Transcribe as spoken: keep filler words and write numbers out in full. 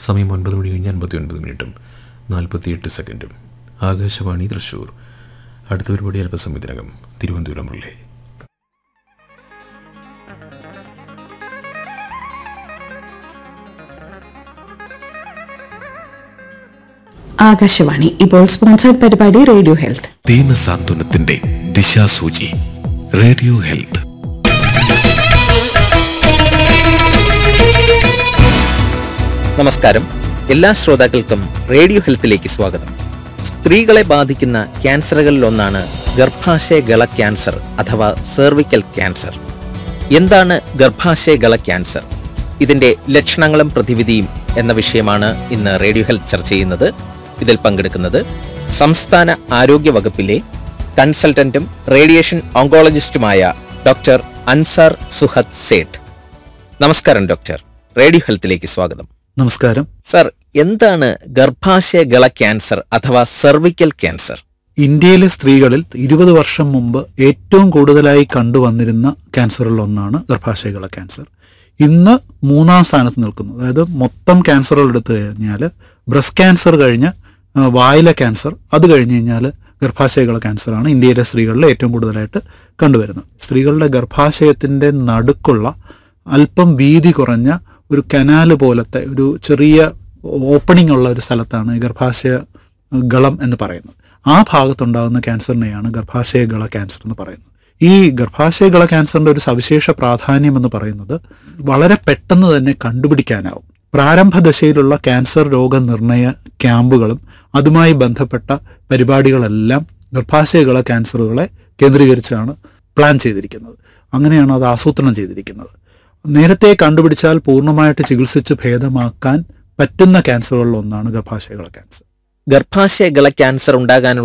സമയം ഒൻപത് മണി കഴിഞ്ഞ് അൻപത്തി ഒൻപത് മിനിറ്റും നാൽപ്പത്തിയെട്ട് സെക്കൻഡും. ആകാശവാണി തൃശ്ശൂർ. അടുത്ത പരിപാടി അല്പസമയത്തിനകം തിരുവനന്തപുരം റിലേ. ആകാശവാണി ഇപ്പോൾ സ്പോൺസർഡ് പരിപാടി റേഡിയോ ഹെൽത്ത്. ദീനസാന്ത്വനത്തിന്റെ ദിശാസൂചി radio health. നമസ്കാരം. എല്ലാ ശ്രോതാക്കൾക്കും റേഡിയോ ഹെൽത്തിലേക്ക് സ്വാഗതം. സ്ത്രീകളെ ബാധിക്കുന്ന ക്യാൻസറുകളിലൊന്നാണ് ഗർഭാശയഗള ക്യാൻസർ അഥവാ സെർവിക്കൽ ക്യാൻസർ. എന്താണ് ഗർഭാശയഗള ക്യാൻസർ? ഇതിന്റെ ലക്ഷണങ്ങളും പ്രതിവിധിയും എന്ന വിഷയമാണ് ഇന്ന് റേഡിയോ ഹെൽത്ത് ചർച്ച ചെയ്യുന്നത്. ഇതിൽ പങ്കെടുക്കുന്നത് സംസ്ഥാന ആരോഗ്യ വകുപ്പിലെ കൺസൾട്ടന്റും റേഡിയേഷൻ ഓങ്കോളജിസ്റ്റുമായ ഡോക്ടർ അൻസാർ സുഹദ് സേഠ്. നമസ്കാരം ഡോക്ടർ. റേഡിയോ ഹെൽത്തിലേക്ക് സ്വാഗതം. നമസ്കാരം സർ, എന്താണ് ഗർഭാശയഗള ക്യാൻസർ അഥവാ സെർവിക്കൽ ക്യാൻസർ? ഇന്ത്യയിലെ സ്ത്രീകളിൽ ഇരുപത് വർഷം മുമ്പ് ഏറ്റവും കൂടുതലായി കണ്ടുവന്നിരുന്ന ക്യാൻസറുകളിലൊന്നാണ് ഗർഭാശയഗള ക്യാൻസർ. ഇന്ന് മൂന്നാം സ്ഥാനത്ത് നിൽക്കുന്നു. അതായത് മൊത്തം ക്യാൻസറുകൾ എടുത്തു കഴിഞ്ഞാൽ ബ്രസ്റ്റ് ക്യാൻസർ കഴിഞ്ഞ് വായിലെ ക്യാൻസർ, അത് കഴിഞ്ഞ് കഴിഞ്ഞാൽ ഗർഭാശയഗള ക്യാൻസറാണ് ഇന്ത്യയിലെ സ്ത്രീകളിൽ ഏറ്റവും കൂടുതലായിട്ട് കണ്ടുവരുന്നത്. സ്ത്രീകളുടെ ഗർഭാശയത്തിൻ്റെ നടുക്കുള്ള അല്പം വീതി കുറഞ്ഞ ഒരു കനാല് പോലത്തെ ഒരു ചെറിയ ഓപ്പണിംഗ് ഉള്ള ഒരു സ്ഥലത്താണ് ഗർഭാശയ ഗളം എന്ന് പറയുന്നത്. ആ ഭാഗത്തുണ്ടാകുന്ന ക്യാൻസറിനെയാണ് ഗർഭാശയഗള ക്യാൻസർ എന്ന് പറയുന്നത്. ഈ ഗർഭാശയഗള ക്യാൻസറിൻ്റെ ഒരു സവിശേഷ പ്രാധാന്യം എന്ന് പറയുന്നത് വളരെ പെട്ടെന്ന് തന്നെ കണ്ടുപിടിക്കാനാവും. പ്രാരംഭ ദശയിലുള്ള ക്യാൻസർ രോഗനിർണയ ക്യാമ്പുകളും അതുമായി ബന്ധപ്പെട്ട പരിപാടികളെല്ലാം ഗർഭാശയഗള ക്യാൻസറുകളെ കേന്ദ്രീകരിച്ചാണ് പ്ലാൻ ചെയ്തിരിക്കുന്നത്. അങ്ങനെയാണ് അത് ആസൂത്രണം ചെയ്തിരിക്കുന്നത്. നേരത്തെ കണ്ടുപിടിച്ചാൽ പൂർണ്ണമായിട്ട് ചികിത്സിച്ച് ഭേദമാക്കാൻ പറ്റുന്ന ക്യാൻസറുകളിൽ ഒന്നാണ് ഗർഭാശയഗള ക്യാൻസർ. ഗർഭാശയഗള ക്യാൻസർ ഉണ്ടാകാനുള്ള